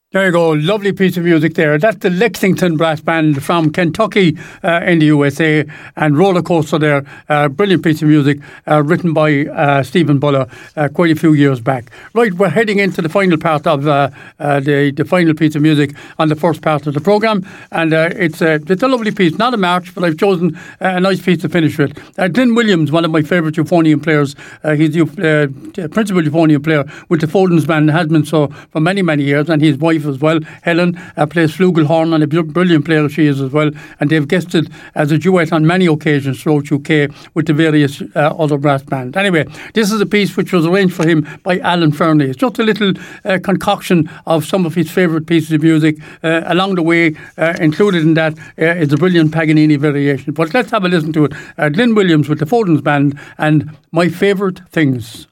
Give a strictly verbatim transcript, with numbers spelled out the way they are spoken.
There you go, lovely piece of music there. That's the Lexington Brass Band from Kentucky uh, in the U S A, and Roller Coaster there, uh, brilliant piece of music uh, written by uh, Stephen Buller uh, quite a few years back. Right, we're heading into the final part of uh, uh, the, the final piece of music on the first part of the programme, and uh, it's, uh, it's a lovely piece, not a march, but I've chosen uh, a nice piece to finish with. Uh, Glyn Williams, one of my favourite euphonium players, uh, he's the uh, principal euphonium player with the Foden's Band, has been so for many, many years, and his wife as well, Helen, uh, plays flugelhorn, and a brilliant player she is as well, and they've guested as a duet on many occasions throughout U K with the various uh, other brass bands. Anyway, this is a piece which was arranged for him by Alan Fernie. It's just a little uh, concoction of some of his favourite pieces of music. Uh, along the way, uh, included in that uh, is a brilliant Paganini variation. But let's have a listen to it. Uh, Glyn Williams with the Foden's Band and My Favourite Things.